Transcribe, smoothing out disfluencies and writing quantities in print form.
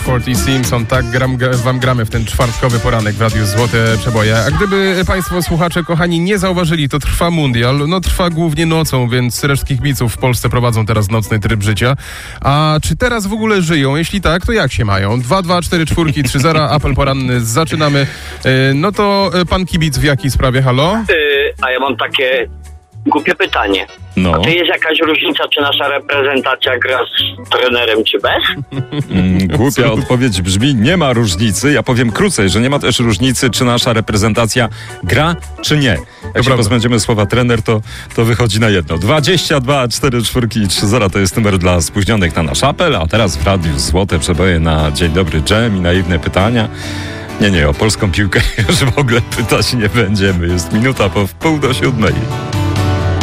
UB40 Simpson. Tak wam gramy w ten czwartkowy poranek w Radiu Złote Przeboje. A gdyby państwo słuchacze, kochani, nie zauważyli, to trwa mundial. No trwa głównie nocą, więc resztki kibiców w Polsce prowadzą teraz nocny tryb życia. A czy teraz w ogóle żyją? Jeśli tak, to jak się mają? 2244330, apel poranny, zaczynamy. No to pan kibic w jakiej sprawie? Halo? A ja mam takie głupie pytanie. No. A czy jest jakaś różnica, czy nasza reprezentacja gra z trenerem, czy bez? Głupia odpowiedź brzmi, nie ma różnicy. Ja powiem krócej, że nie ma też różnicy, czy nasza reprezentacja gra, czy nie. Jak się pozbędziemy słowa trener, to wychodzi na jedno. 22 4430 to jest numer dla spóźnionych na nasz apel, a teraz w Radiu Złote Przeboje na Dzień Dobry Dżem i naiwne pytania. Nie, o polską piłkę już w ogóle pytać nie będziemy. Jest minuta po 6:30.